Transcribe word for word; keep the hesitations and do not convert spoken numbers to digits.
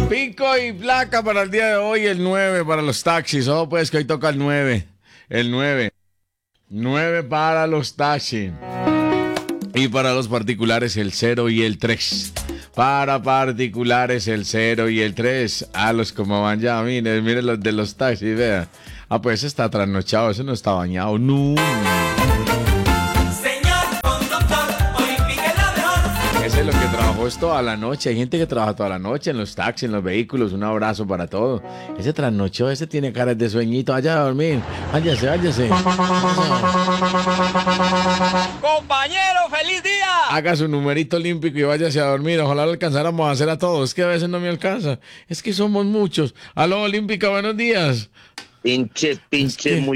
Pico y placa para el día de hoy, el nueve para los taxis. Oh, pues que hoy toca el nueve. El nueve. nueve para los taxis. Y para los particulares el cero y el tres. Para particulares el cero y el tres. A los como van ya, miren, miren los de los taxis, vean. Ah, pues ese está trasnochado, ese no está bañado. No. Ese es lo que trabajó es toda la noche. Hay gente que trabaja toda la noche en los taxis, en los vehículos. Un abrazo para todos. Ese trasnochó, ese tiene caras de sueñito. Vaya a dormir. Váyase, váyase. Compañero, feliz día. Haga su numerito olímpico y váyase a dormir. Ojalá lo alcanzáramos a hacer a todos. Es que a veces no me alcanza. Es que somos muchos. Aló, Olímpica, buenos días. Pinche, pinche, Es que... muy